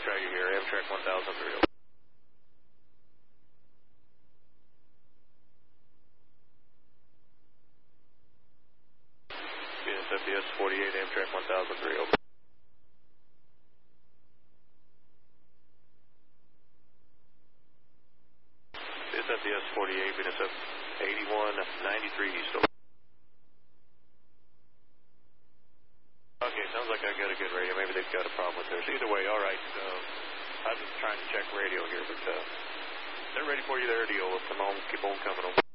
Traeger here, Amtrak 1003. FDS 48, Amtrak 1003, over. This FDS 48, BNSF 8193 East, over. Okay, sounds like I got a good radio. Maybe they've got a problem with theirs. Either way, all right. I was just trying to check radio here, but they're ready for you there, Deal. Come on, keep on coming over.